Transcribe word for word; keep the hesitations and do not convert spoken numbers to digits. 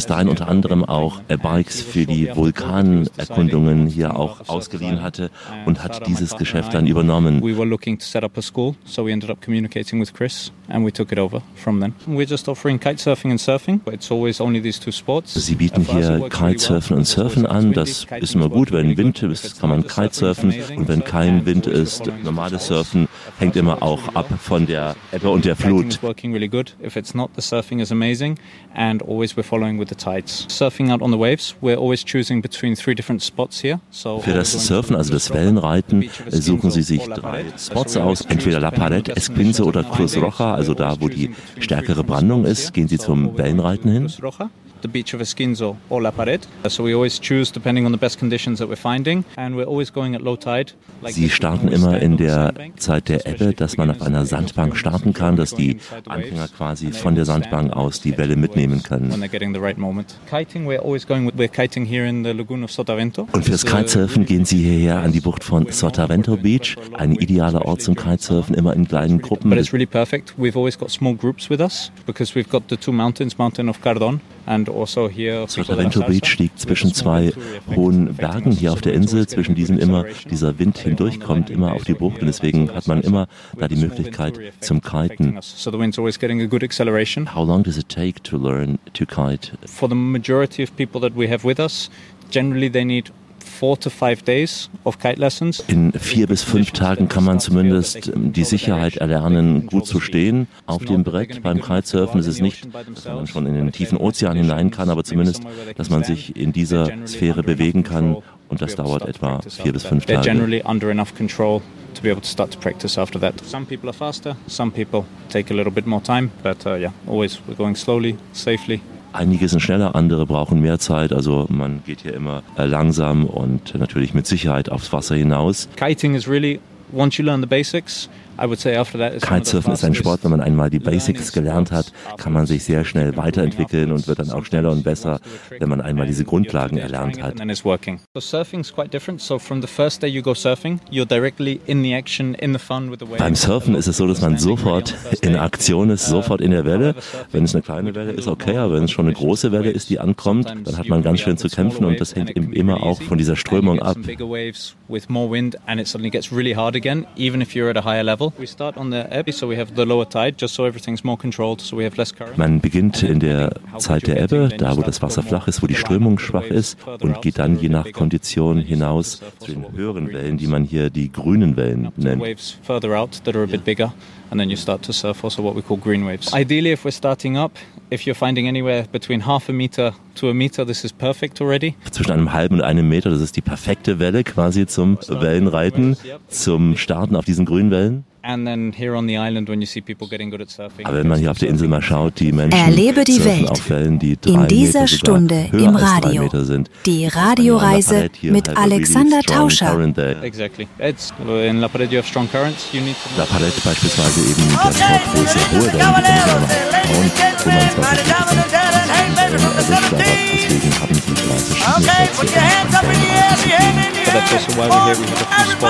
dahin unter anderem auch äh, Bikes für die Vulkanerkundungen hier auch ausgeliehen hatte und hat dieses Geschäft dann übernommen. We were looking to set up a school, so we ended up communicating with Chris and we took it over from then. We're just offering kitesurfing and surfing, but it's always only these two sports. Sie bieten hier Kitesurfen und Surfen an. Das ist immer gut, wenn Wind ist, kann man Kitesurfen, und wenn kein Wind ist, normales Surfen hängt immer auch ab von der Ebbe und der Flut. Working really good. If it's not, the surfing is amazing, and always we're following with the tides. Surfing out on the waves, we're always choosing between three different spots here. So für das Surfen, also das Wellenreiten, suchen Sie sich drei Spots aus, entweder La Pared, Esquinzo oder Cruz Roja, also da, wo die stärkere Brandung ist, gehen Sie zum Wellenreiten hin. The beach of Esquinzo or La Pared. So we always choose depending on the best conditions that we're finding, and we're always going at low tide. Sie starten immer in der Zeit der Ebbe, dass man auf einer Sandbank starten kann, dass die Anfänger quasi von der Sandbank aus die Welle mitnehmen können. Und fürs Kitesurfen gehen Sie hierher an die Bucht von Sotavento Beach, ein idealer Ort zum Kitesurfen, immer in kleinen Gruppen. But it's really perfect. We've always got small groups with us because we've got the two mountains, Mountain of Cardon. Sotavento Beach liegt zwischen zwei hohen Bergen hier auf der Insel, zwischen diesen immer dieser Wind hindurchkommt, immer auf die Bucht, und deswegen hat man immer da die Möglichkeit zum Kiten. How long does it take to learn to kite? For the majority of people that we have with us, generally they need four to five days of kite lessons. In vier bis fünf Tagen kann man zumindest die Sicherheit erlernen, gut zu stehen auf dem Brett beim Kitesurfen. Es ist nicht, dass man schon in den tiefen Ozean hinein kann, aber zumindest, dass man sich in dieser Sphäre bewegen kann, und das dauert etwa vier bis fünf Tage. They're generally under enough control to be able to start to practice after that. Some people are faster, some people take a little bit more time, but uh, yeah, always we're going slowly, safely. Einige sind schneller, andere brauchen mehr Zeit. Also man geht hier immer langsam und natürlich mit Sicherheit aufs Wasser hinaus. Kiting is really, once you learn the basics, Kitesurfen ist ein Sport, wenn man einmal die Basics gelernt hat, kann man sich sehr schnell weiterentwickeln und wird dann auch schneller und besser, wenn man einmal diese Grundlagen erlernt hat. Beim Surfen ist es so, dass man sofort in Aktion ist, sofort in der Welle. Wenn es eine kleine Welle ist, okay, aber wenn es schon eine große Welle ist, die ankommt, dann hat man ganz schön zu kämpfen, und das hängt eben immer auch von dieser Strömung ab. Man beginnt in der Zeit der Ebbe, da wo das Wasser flach ist, wo die Strömung schwach ist, und geht dann je nach Kondition hinaus zu den höheren Wellen, die man hier die grünen Wellen nennt. And then you start to surf also what we call green waves. Ideally, if we're starting up, if you're finding anywhere between half a meter to a meter, this is perfect already. Zwischen einem halben und einem Meter, das ist die perfekte Welle quasi zum Wellenreiten, zum Starten auf diesen grünen Wellen. And then here on the island, when you see people getting good at surfing. Aber wenn man hier auf der Insel mal schaut, die Menschen Erlebe die Welt auf Wellen, die drei in dieser Meter Stunde höher im als drei Radio. Meter sind. Die Radioreise mit Alexander Tauscher. Exactly. It's, in La Pared you have strong currents. You need to La Pared beispielsweise eben der Sport, wo es sehr hohe Wellen gibt, und man schauen, wo man zwar nicht erwischt, aber deswegen haben sie drei verschiedene Plätze. But that's also why we're here. We have a few spots.